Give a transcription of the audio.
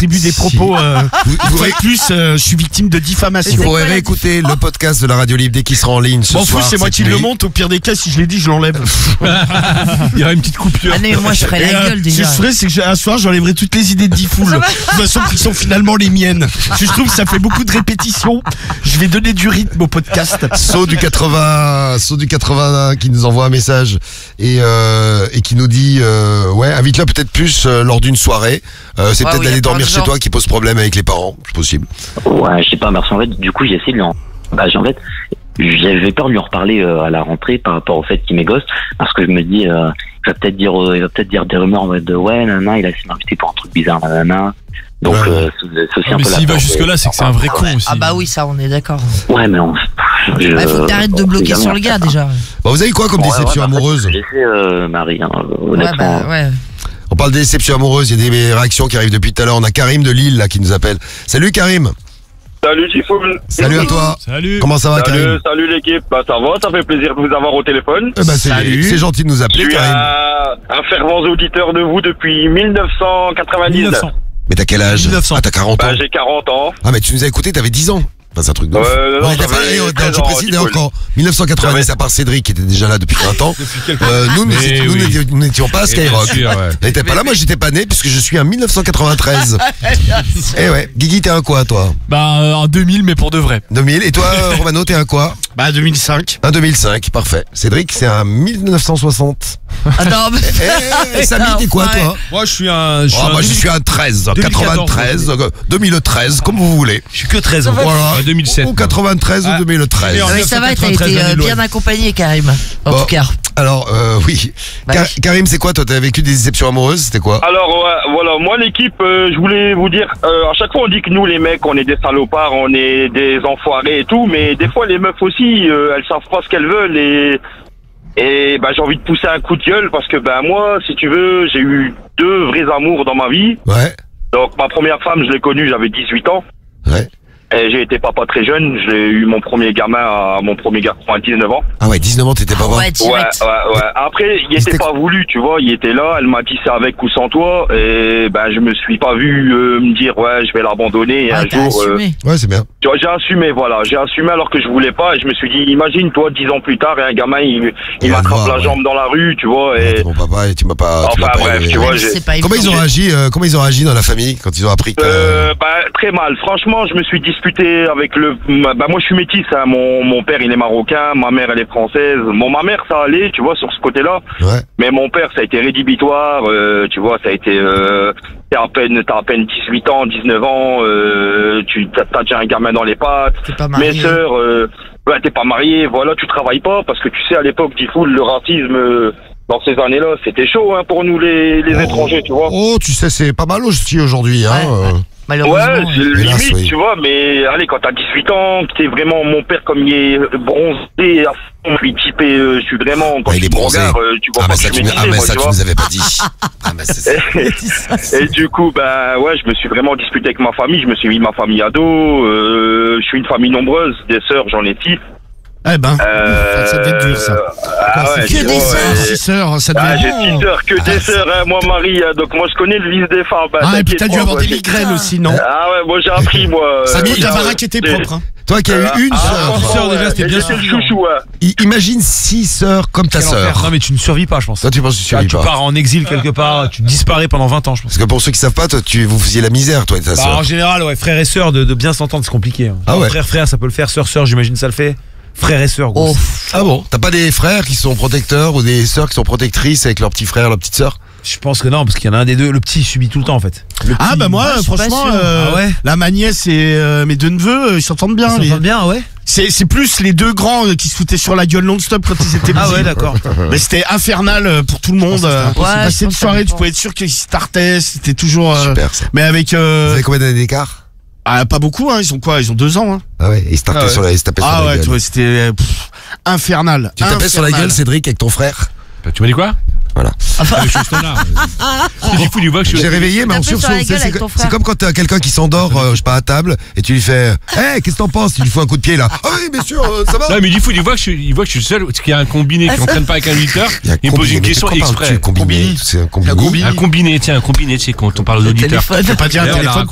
distribue des propos. Vous plus, je suis victime de diffamation. Vous pourrez réécouter le podcast de la radio libre dès qu'il sera en ligne ce M'en fous, soir. c'est moi qui le monte. Au pire des cas, si je l'ai dit, je l'enlève. Il y aura une petite coupure. Ah non, mais moi je ferais la gueule Ce déjà. que je ferais, c'est que un soir, j'enlèverai toutes les idées de Diffoul. De toute façon, qui sont finalement les miennes. Je trouve que ça fait beaucoup de répétitions. Je vais donner du rythme au podcast. Saut du 81 qui nous envoie un message et qui nous dit ouais, invite-le peut-être plus lors d'une soirée. C'est peut-être oui, d'aller y a dormir plein de chez gens. toi qui pose problème avec les parents, c'est possible. Ouais, je sais pas, merci. En fait, du coup, j'ai essayé de lui en... Bah, en fait, j'avais peur de lui en reparler à la rentrée par rapport au fait qu'il m'égosse, parce que je me dis, il va peut-être dire des rumeurs en mode de ouais, nana, il a essayé de m'inviter pour un truc bizarre, nana. Donc, Ouais. c'est aussi un Mais peu la s'il va peur jusque-là, c'est que c'est un vrai con aussi. Ah bah oui, ça on est d'accord. Ouais, mais on... Faut que t'arrêtes de bloquer sur le gars déjà. Bon, vous avez quoi comme déception amoureuse? J'ai fait, Marie, hein, honnêtement. Ouais, bah ouais. On parle de déception amoureuse, il y a des réactions qui arrivent depuis tout à l'heure. On a Karim de Lille là qui nous appelle. Salut Karim. Salut Diffoul. Salut à toi. Salut. Comment ça va Karim? Salut l'équipe. Bah ça va, ça fait plaisir de vous avoir au téléphone. C'est gentil de nous Je appeler suis Karim. un fervent auditeur de vous depuis 1999. 1900. Mais t'as quel âge? 1900. Ah t'as 40 ans. Bah j'ai 40 ans. Ah mais tu nous as écouté, t'avais 10 ans. Enfin, c'est un truc de ouf. Non, Ouais, t'as pas- j'avais je 13 ans, précise Diffoul. encore 1990 à part Cédric qui était déjà là depuis 20 ans. Nous n'étions pas à Skyrock. T'étais pas là, moi j'étais pas né puisque je suis en 1993. Eh ouais, Guigui t'es un quoi toi? Bah, en 2000, mais pour de vrai. 2000. Et toi Romano t'es un quoi? Bah, 2005. Un 2005, parfait. Cédric c'est un 1960. Attends, Eh, Samy t'es quoi toi? Moi, je suis un. Moi je suis un 13, 93, 2013, comme vous voulez. Je suis que 13 ans. Voilà. 2007. Ou 93 ou 2013. en mais ça va, t'as 1993 été l'année de bien l'OM. accompagné Karim. En Bon. tout cas. Alors oui. Bah, Karim c'est quoi toi? T'as vécu des déceptions amoureuses? C'était quoi? Alors voilà, moi l'équipe, je voulais vous dire, à chaque fois on dit que nous les mecs, on est des salopards, on est des enfoirés et tout, mais des fois les meufs aussi, elles savent pas ce qu'elles veulent et bah j'ai envie de pousser un coup de gueule parce que bah moi, si tu veux, j'ai eu 2 vrais amours dans ma vie. Ouais. Donc ma première femme, je l'ai connue, j'avais 18 ans. Ouais. Et j'ai été papa très jeune, j'ai eu mon premier garçon à 19 ans. Ah ouais, 19 ans t'étais pas ouais, Ouais. direct. Après, il était pas voulu, tu vois, il était là, elle m'a dit c'est avec ou sans toi, et ben je me suis pas vu me dire ouais, je vais l'abandonner, et Ah, un t'as jour, assumé. Ouais c'est bien. tu vois, j'ai assumé alors que je voulais pas, et je me suis dit, imagine toi 10 ans plus tard, et un gamin il va te m'attrape voir, la ouais. jambe dans la rue, tu vois, Ouais, et t'es mon papa et tu m'as pas. tu m'as enfin pas bref, aimé. tu vois, Même si c'est pas Comment évident. ils ont réagi dans la famille quand ils ont appris que très mal. Franchement, je me suis disputé avec moi je suis métis, hein. Mon père il est marocain, ma mère elle est française. Ma mère ça allait, tu vois, sur ce côté-là. ouais. Mais mon père ça a été rédhibitoire, tu vois, ça a été t'as à peine 18 ans, 19 ans, t'as déjà un gamin dans les pattes. T'es pas marié. Mes sœurs, t'es pas marié, voilà, tu travailles pas parce que tu sais à l'époque Diffoul, le racisme dans ces années-là, c'était chaud hein, pour nous les étrangers, tu vois. Oh, tu sais, c'est pas mal aussi aujourd'hui. Hein, Ouais. Ouais, Malheureusement. c'est Hélas, limite, oui. tu vois, mais allez, quand t'as 18 ans, que t'es vraiment, mon père, comme il est bronzé, à fond, lui typé, je suis vraiment, quand Ah, il est tu me bronzé. regardes, tu vois Ah, pas mais que ça, je suis tu métissé, moi, tu vois. nous avais pas dit. Ah, mais c'est Et du coup, ben ouais, je me suis vraiment disputé avec ma famille, je me suis mis ma famille à dos, je suis une famille nombreuse, des sœurs, j'en ai 6. Eh ben, ça devait être dur ça. Ouais, que tu des vois, sœurs. 6 sœurs, ça devait Ah, être j'ai 6 sœurs, que des sœurs, hein, moi Marie, donc moi je connais le vice des femmes. Ah, et puis t'inquiète t'as dû pas, avoir moi, des migraines aussi, non? Ah ouais, moi j'ai appris, moi. Samy, ta ah, baraque était propre, hein. Toi qui as eu une sœur. sœur, déjà, c'était bien sûr. suffisant. Chouchou, hein. Imagine 6 sœurs comme ta Quel enfer. sœur. Non, mais tu ne survis pas, je pense. Toi, tu penses que tu survis Tu pas? pars en exil quelque part, tu disparais pendant 20 ans, je pense. Parce que pour ceux qui savent pas, toi, vous faisiez la misère, toi et ta Bah, sœur. en général, ouais, frères et sœurs, de bien s'entendre, c'est compliqué. Hein. Ah ouais. Frère, ça peut le faire. Sœur, j'imagine ça le fait. Frères et sœurs, gros. Oh. Ah bon? T'as pas des frères qui sont protecteurs ou des sœurs qui sont protectrices avec leurs petits frères, leurs petites sœurs? Je pense que non, parce qu'il y en a un des deux. Le petit subit tout le temps, en fait. Ah bah moi, Ouais, je suis pas franchement, sûre. Ah ouais. là ma nièce et mes 2 neveux, ils s'entendent bien. Ça va bien, ouais. C'est plus les 2 grands qui se foutaient sur la gueule non-stop quand ils étaient petits. Ah ouais, d'accord. Mais c'était infernal pour tout le monde. Ouais, je Cette pense que soirée, ça tu dépend. pouvais être sûr qu'ils startaient. C'était toujours. Super, ça. Mais avec. Vous avez combien d'années d'écart? Pas beaucoup, hein. Ils ont quoi? Ils ont 2 ans, hein. Ah ouais, ils se tapaient sur la Ah ouais, gueule. tu vois, c'était infernal. Tu tapais sur la Infernal. gueule, Cédric, avec ton frère? Tu m'as dit quoi? Voilà. Je suis standard. Du coup, il voit que je suis. J'ai réveillé, mais en Taper sur sursaut. la gueule avec ton frère. C'est comme quand t'as quelqu'un qui s'endort, je sais pas, à table, et tu lui fais, qu'est-ce que t'en penses? Tu lui fous un coup de pied, là. Ah oui, bien sûr, ça va? Non, mais du coup, il voit que je suis seul, parce qu'il y a un combiné qui entraîne pas avec un 8 heures. Il me pose une question exprès. Combiné, c'est un combiné. Un combiné, tiens, un combiné, tu sais, quand on parle aux Le auditeurs. téléphone. Faut pas dire un Et on a téléphone